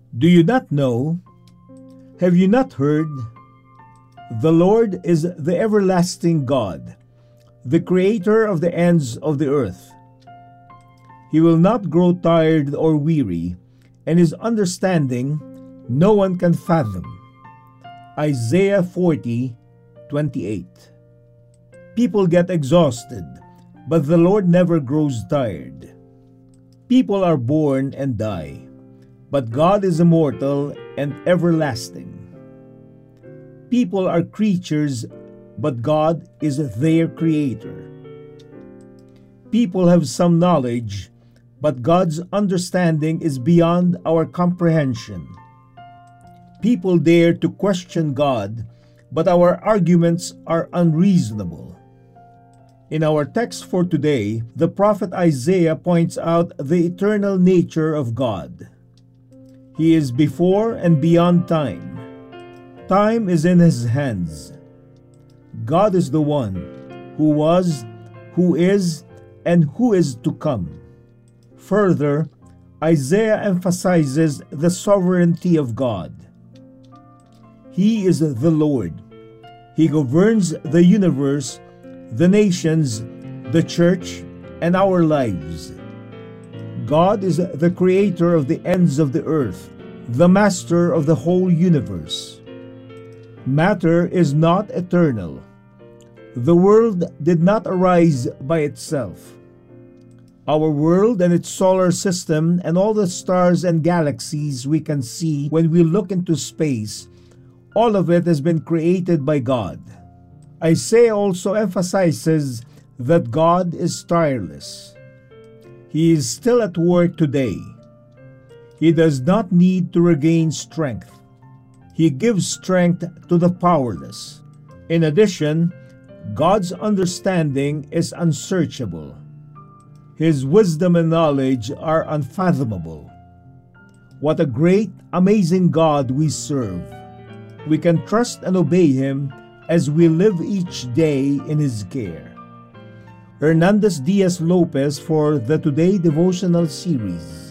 Do you not know? Have you not heard? The Lord is the everlasting God, the creator of the ends of the earth. He will not grow tired or weary, and his understanding no one can fathom. Isaiah 40:28. People get exhausted, but the Lord never grows tired. People are born and die, but God is immortal and everlasting. People are creatures, but God is their creator. People have some knowledge, but God's understanding is beyond our comprehension. People dare to question God, but our arguments are unreasonable. In our text for today, the prophet Isaiah points out the eternal nature of God. He is before and beyond time. Time is in his hands. God is the one who was, who is, and who is to come. Further, Isaiah emphasizes the sovereignty of God. He is the Lord. He governs the universe, the nations, the church, and our lives. God is the creator of the ends of the earth, the master of the whole universe. Matter is not eternal. The world did not arise by itself. Our world and its solar system and all the stars and galaxies we can see when we look into space, all of it has been created by God. Isaiah also emphasizes that God is tireless. He is still at work today. He does not need to regain strength. He gives strength to the powerless. In addition, God's understanding is unsearchable. His wisdom and knowledge are unfathomable. What a great, amazing God we serve. We can trust and obey Him as we live each day in His care. Hernandez Diaz Lopez for the Today Devotional Series.